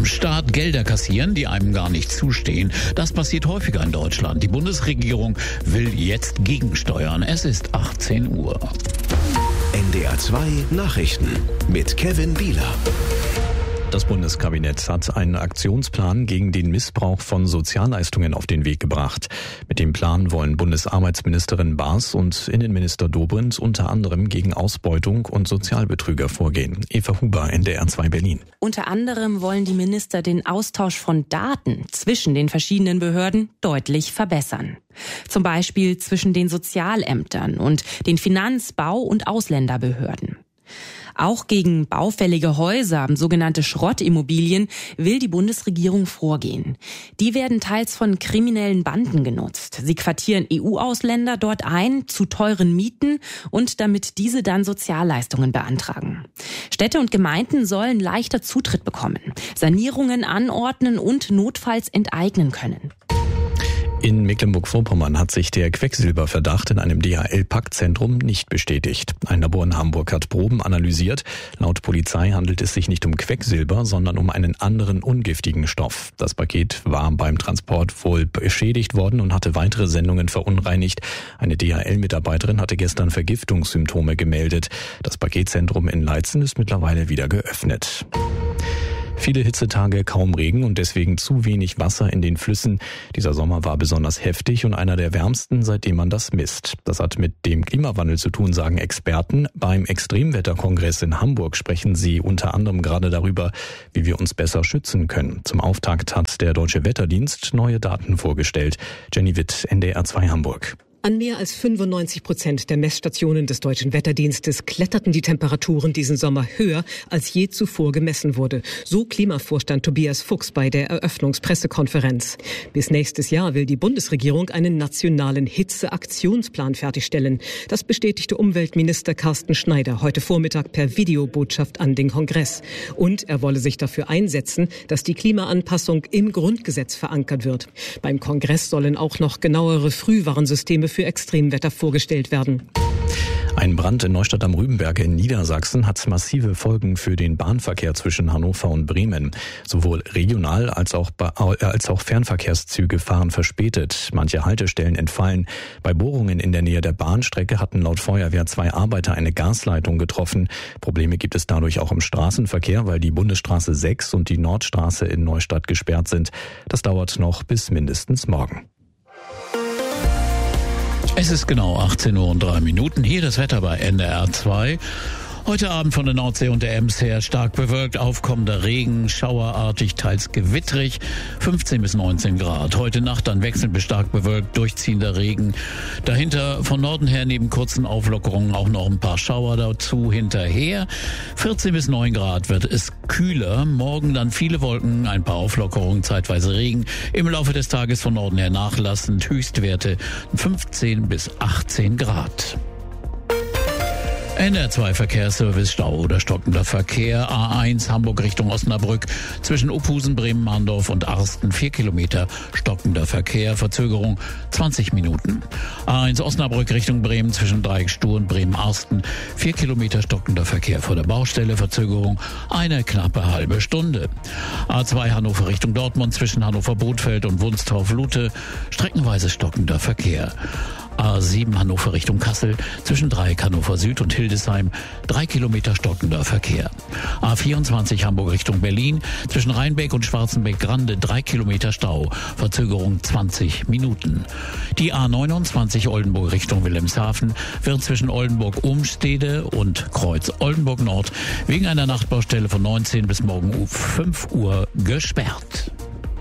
Vom Staat Gelder kassieren, die einem gar nicht zustehen. Das passiert häufiger in Deutschland. Die Bundesregierung will jetzt gegensteuern. Es ist 18 Uhr. NDR 2 Nachrichten mit Kevin Bieler. Das Bundeskabinett hat einen Aktionsplan gegen den Missbrauch von Sozialleistungen auf den Weg gebracht. Mit dem Plan wollen Bundesarbeitsministerin Baas und Innenminister Dobrindt unter anderem gegen Ausbeutung und Sozialbetrüger vorgehen. Eva Huber, NDR 2 Berlin. Unter anderem wollen die Minister den Austausch von Daten zwischen den verschiedenen Behörden deutlich verbessern. Zum Beispiel zwischen den Sozialämtern und den Finanz-, Bau- und Ausländerbehörden. Auch gegen baufällige Häuser, sogenannte Schrottimmobilien, will die Bundesregierung vorgehen. Die werden teils von kriminellen Banden genutzt. Sie quartieren EU-Ausländer dort ein, zu teuren Mieten und damit diese dann Sozialleistungen beantragen. Städte und Gemeinden sollen leichter Zutritt bekommen, Sanierungen anordnen und notfalls enteignen können. In Mecklenburg-Vorpommern hat sich der Quecksilberverdacht in einem DHL-Packzentrum nicht bestätigt. Ein Labor in Hamburg hat Proben analysiert. Laut Polizei handelt es sich nicht um Quecksilber, sondern um einen anderen ungiftigen Stoff. Das Paket war beim Transport wohl beschädigt worden und hatte weitere Sendungen verunreinigt. Eine DHL-Mitarbeiterin hatte gestern Vergiftungssymptome gemeldet. Das Paketzentrum in Leitzen ist mittlerweile wieder geöffnet. Viele Hitzetage, kaum Regen und deswegen zu wenig Wasser in den Flüssen. Dieser Sommer war besonders heftig und einer der wärmsten, seitdem man das misst. Das hat mit dem Klimawandel zu tun, sagen Experten. Beim Extremwetterkongress in Hamburg sprechen sie unter anderem gerade darüber, wie wir uns besser schützen können. Zum Auftakt hat der Deutsche Wetterdienst neue Daten vorgestellt. Jenny Witt, NDR 2 Hamburg. An mehr als 95% der Messstationen des Deutschen Wetterdienstes kletterten die Temperaturen diesen Sommer höher, als je zuvor gemessen wurde. So Klimavorstand Tobias Fuchs bei der Eröffnungspressekonferenz. Bis nächstes Jahr will die Bundesregierung einen nationalen Hitzeaktionsplan fertigstellen. Das bestätigte Umweltminister Carsten Schneider heute Vormittag per Videobotschaft an den Kongress. Und er wolle sich dafür einsetzen, dass die Klimaanpassung im Grundgesetz verankert wird. Beim Kongress sollen auch noch genauere Frühwarnsysteme für Extremwetter vorgestellt werden. Ein Brand in Neustadt am Rübenberge in Niedersachsen hat massive Folgen für den Bahnverkehr zwischen Hannover und Bremen. Sowohl regional als auch Fernverkehrszüge fahren verspätet. Manche Haltestellen entfallen. Bei Bohrungen in der Nähe der Bahnstrecke hatten laut Feuerwehr 2 Arbeiter eine Gasleitung getroffen. Probleme gibt es dadurch auch im Straßenverkehr, weil die Bundesstraße 6 und die Nordstraße in Neustadt gesperrt sind. Das dauert noch bis mindestens morgen. Es ist genau 18 Uhr und 3 Minuten. Hier das Wetter bei NDR 2. Heute Abend von der Nordsee und der Ems her stark bewölkt, aufkommender Regen, schauerartig, teils gewittrig, 15 bis 19 Grad. Heute Nacht dann wechselnd bis stark bewölkt, durchziehender Regen. Dahinter von Norden her neben kurzen Auflockerungen auch noch ein paar Schauer dazu hinterher. 14 bis 9 Grad wird es kühler. Morgen dann viele Wolken, ein paar Auflockerungen, zeitweise Regen. Im Laufe des Tages von Norden her nachlassend, Höchstwerte 15 bis 18 Grad. NDR 2 Verkehrsservice, Stau oder stockender Verkehr. A1 Hamburg Richtung Osnabrück zwischen Opusen, Bremen, Mahndorf und Arsten 4 Kilometer stockender Verkehr, Verzögerung 20 Minuten. A1 Osnabrück Richtung Bremen zwischen Dreieckstuhl und Bremen-Arsten 4 Kilometer stockender Verkehr vor der Baustelle, Verzögerung eine knappe halbe Stunde. A2 Hannover Richtung Dortmund zwischen Hannover-Bothfeld und Wunstorf-Lute streckenweise stockender Verkehr. A7 Hannover Richtung Kassel zwischen Dreieck Hannover Süd und Hildesheim 3 Kilometer stockender Verkehr. A24 Hamburg Richtung Berlin zwischen Rheinbeck und Schwarzenbeck-Grande 3 Kilometer Stau, Verzögerung 20 Minuten. Die A29 Oldenburg Richtung Wilhelmshaven wird zwischen Oldenburg-Umstede und Kreuz Oldenburg Nord wegen einer Nachtbaustelle von 19 bis morgen 5 Uhr gesperrt.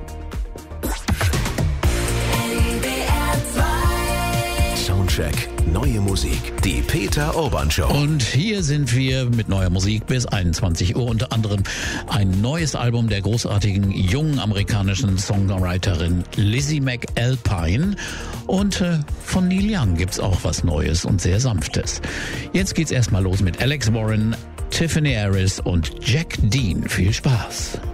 Soundcheck. Neue Musik. Die Peter Urban Show. Und hier sind wir mit neuer Musik bis 21 Uhr. Unter anderem ein neues Album der großartigen jungen amerikanischen Songwriterin Lizzie McAlpine. Und von Neil Young gibt's auch was Neues und sehr Sanftes. Jetzt geht's erstmal los mit Alex Warren, Tiffany Harris und Jack Dean. Viel Spaß.